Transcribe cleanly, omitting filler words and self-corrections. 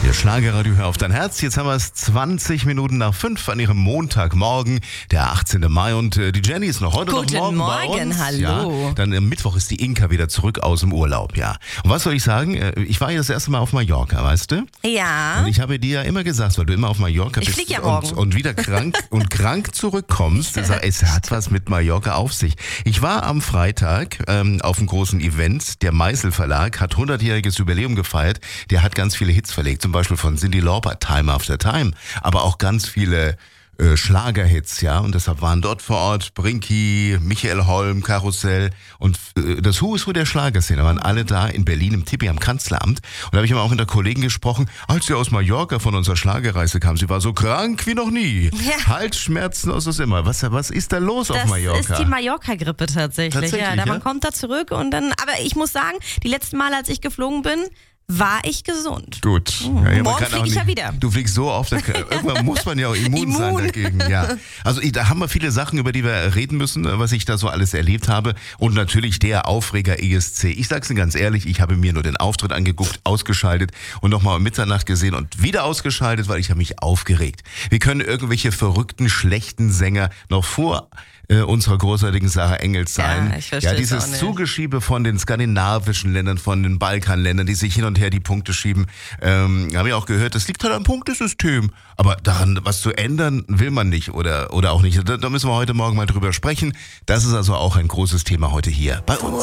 Hier Schlagerradio, hör auf dein Herz. Jetzt haben wir es 20 Minuten nach 5 an ihrem Montagmorgen, der 18. Mai. Und die Jenny ist noch heute Guten noch morgen bei Morgen, uns. hallo. Ja, dann am Mittwoch ist die Inka wieder zurück aus dem Urlaub, ja. Und was soll ich sagen? Ich war ja das erste Mal auf Mallorca, weißt du? Ja. Und ich habe dir ja immer gesagt, weil du immer auf Mallorca Ich bist flieg ja morgen. und wieder krank zurückkommst. Es hat was mit Mallorca auf sich. Ich war am Freitag auf einem großen Event. Der Meißel Verlag hat 100-jähriges Jubiläum gefeiert. Der hat ganz viele Hits verlegt, zum Beispiel von Cyndi Lauper, Time After Time, aber auch ganz viele Schlagerhits, ja, und deshalb waren dort vor Ort Brinky, Michael Holm, Karussell und das Who is Who der Schlagerszene waren alle da in Berlin im Tippi am Kanzleramt. Und da habe ich immer auch mit der Kollegin gesprochen, als sie aus Mallorca von unserer Schlagerreise kam. Sie war so krank wie noch nie. Ja. Halsschmerzen aus das immer. Was ist da los auf Mallorca? Das ist die Mallorca-Grippe tatsächlich. Ja, Ja? man kommt da zurück und dann, aber ich muss sagen, die letzten Male, als ich geflogen bin, war ich gesund. Gut. Morgen fliege ich ja wieder. Du fliegst so oft, irgendwann muss man ja auch immun sein dagegen. Ja. Also da haben wir viele Sachen, über die wir reden müssen, was ich da so alles erlebt habe. Und natürlich der Aufreger ESC. Ich sag's Ihnen ganz ehrlich, ich habe mir nur den Auftritt angeguckt, ausgeschaltet und nochmal um Mitternacht gesehen und wieder ausgeschaltet, weil ich habe mich aufgeregt. Wir können irgendwelche verrückten, schlechten Sänger noch vor unserer großartigen Sarah Engels sein. Ja, ich verstehe dieses es auch nicht. Zugeschiebe von den skandinavischen Ländern, von den Balkanländern, die sich hin und her die Punkte schieben. Habe ich auch gehört, das liegt halt am Punktesystem. Aber daran was zu ändern will man nicht oder auch nicht. Da müssen wir heute Morgen mal drüber sprechen. Das ist also auch ein großes Thema heute hier bei uns.